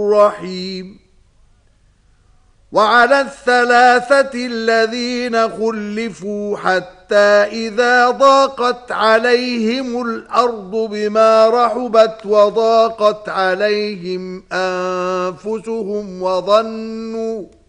رحيم. وعلى الثلاثة الذين خلفوا حتى إذا ضاقت عليهم الأرض بما رحبت وضاقت عليهم أنفسهم